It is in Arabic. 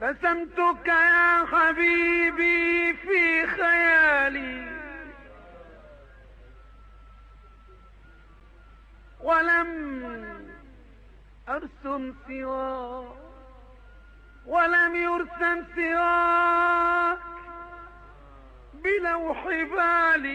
رسمتك يا حبيبي في خيالي ولم أرسم سواك ولم يرسم سواك بلوح بالي.